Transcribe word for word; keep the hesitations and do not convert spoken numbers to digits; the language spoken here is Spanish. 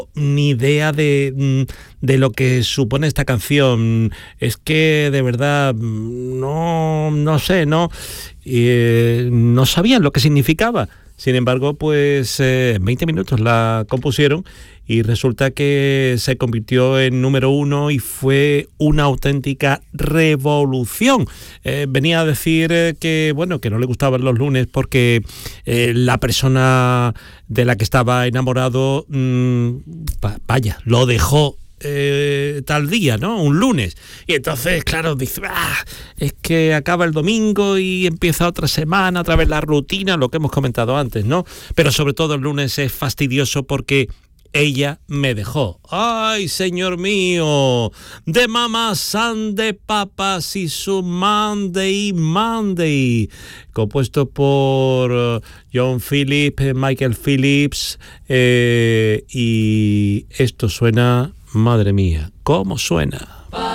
ni idea de, de lo que supone esta canción. Es que de verdad no, no sé, no, eh, no sabían lo que significaba. Sin embargo, pues eh, en veinte minutos la compusieron y resulta que se convirtió en número uno y fue una auténtica revolución. Eh, venía a decir eh, que, bueno, que no le gustaban los lunes porque eh, la persona de la que estaba enamorado, mmm, vaya, lo dejó Eh, tal día, ¿no? Un lunes. Y entonces, claro, dice, ah, es que acaba el domingo y empieza otra semana, otra vez la rutina, lo que hemos comentado antes, ¿no? Pero sobre todo el lunes es fastidioso porque ella me dejó. ¡Ay, señor mío! De Mama Sunday Papas y su Monday Monday. Compuesto por John Phillips, Michael Phillips, eh, y esto suena... Madre mía, ¿cómo suena?